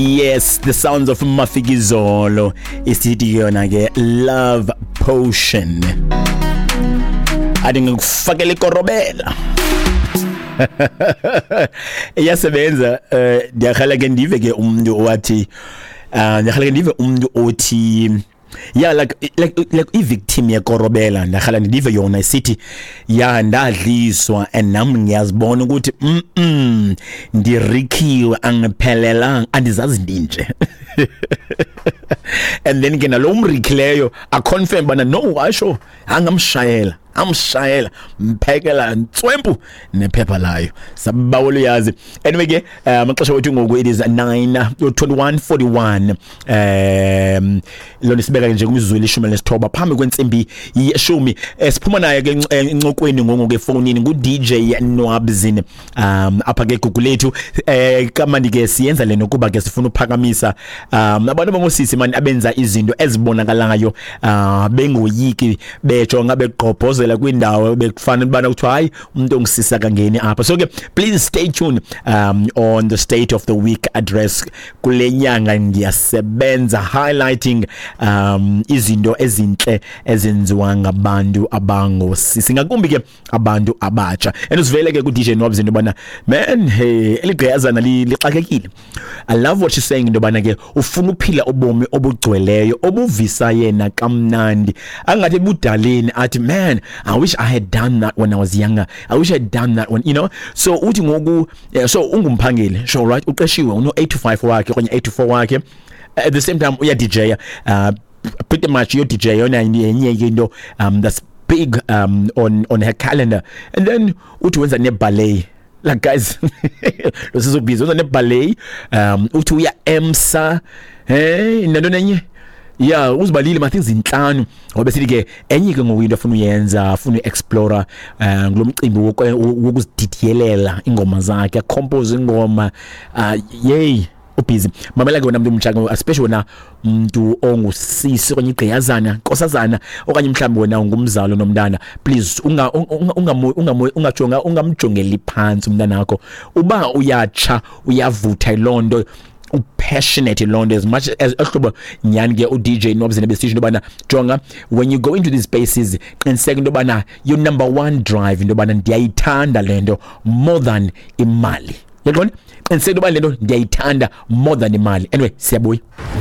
Yes, the sounds of Mafikizolo isithi yona ke Love Potion. Adi ngikufakela ikorobela. Iyasebenza ndiyakhala ke ndive ke umuntu owathi ndiyakhala ke ndive umuntu othi yeah like i-victim yekorobela ndakhala ndive yona isithi ya ndadliswa and nami ngiyazibona ukuthi ndirikhiwe angiphelelanga andizazi ndinje and then ke nalo umrikhileyo a confirm bana no asho angamshayela mphekela ntswempu nephepha layo sabawolo yazi anyway ke amaxesha wethu ngoku it is 9:21:41 lo sibeka nje kumizulu 19 phambi kwentsimbi yeshumi siphuma naye ke incokweni ngoku efonini ngu DJ Nwabzini apha ke Google lethu kamandi ke siyenza lena kuba ke sifuna uphakamisa abantu bangosisi mani abenza izinto ezibonakalayo bengoyiki bejonga beqhobhoza kwindawo bekufanele bana kuthiwa hayi umuntu ongisisa kangeni apha so ke please stay tuned on the state of the week address kulenyanga ngiyasebenza highlighting izinto ezinhle ezenziwa ngabantu abangosisi ngakumbi ke abantu abatsha andusivele ke ku DJ Nobs into bana man hey eligqiyazana lixakekile I love what she's saying into bana ke ufuna uphila ubomi obugcweleyo obuvisa yena kamnandi angathi budaleni athi man I wish I had done that when I was younger. I wish I had done that when, you know. So uthi ngoku so ungumphangeli, sure right? Uqeshiwe uno 8 to 5 wakhe okanye 8 to 4 wakhe. At the same time uya DJ pretty much your DJ yona yenye into that's big on her calendar. And then uthi wenza ne ballet. Like guys lo sizobhiza wenza ne ballet uthi uya EMSA into nenye yeah uzibalile mathi zinhlanu ngoba sithi ke enye ke ngokwinto afuna uyenza afuna uexplore ngilomcimbi wokuzididiyelela ingoma zakhe compose ingoma yay ubusy mamela ke wona umuntu umjaka especially wona umuntu ongusisi okanye igqiyazana nkosazana okanye mhlawumbe wona ungumzalo nomntana please ungajonga ungamjongeli phansi umntana wakho uba uyatsha uyavutha ilonto passionate London as much as ehlobo nyani ke u DJ Nobs nebesisho intobana jonga when you go into these spaces qiniseka intobana your number one drive intobana ndiyayithanda lento more than imali yaqona qiniseka intobana lento ndiyayithanda more than imali anyway siyabuya.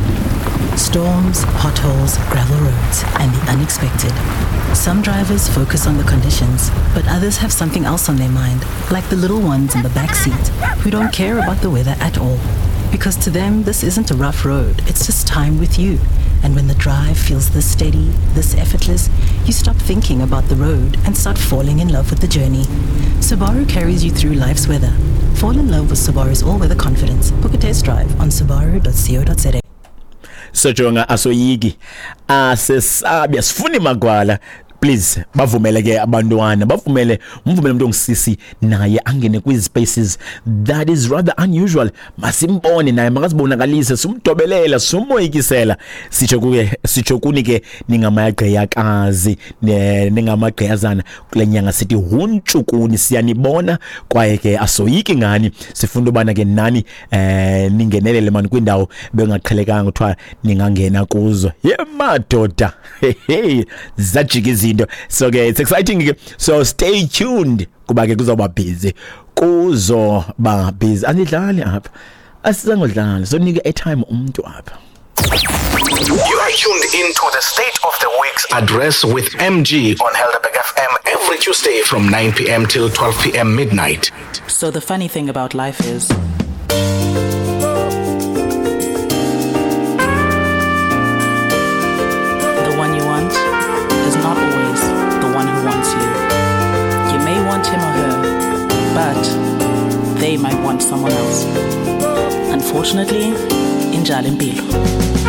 Storms, potholes, gravel roads, and the unexpected. Some drivers focus on the conditions, but others have something else on their mind, like the little ones in the back seat who don't care about the weather at all. Because to them, this isn't a rough road, it's just time with you. And when the drive feels this steady, this effortless, you stop thinking about the road and start falling in love with the journey. Subaru carries you through life's weather. Fall in love with Subaru's all-weather confidence. Book a test drive on subaru.co.za. Sojonga asoyiki asesabi asifuni magwala please bavumele ke abantwana bavumele umuntu ongisisi naye angene kwi spaces that is rather unusual masimbone naye makazibonakalise sumdobelela sumoyikisela sitsho kuni ke ningamagqiyakazi ningamagqiyazana kulenyanga sithi huntshukuni siyanibona kwaye ke asoyiki ngani sifunda ubana ke nani ningenelele mani kwindawo bengaqhelekanga kuthiwa ningangena kuzo yemadoda hey zajikizi so okay, it's exciting so stay tuned kuba ke kuzoba busy anidlali apha asisangodlala so nike airtime umuntu apha. You are tuned into the State of the Week's address with MG on Helderberg FM every Tuesday from 9 p.m. till 12 p.m. midnight. So the funny thing about life is the one you want is not always the one who wants you. You may want him or her, but they might want someone else. Unfortunately, injalo impilo.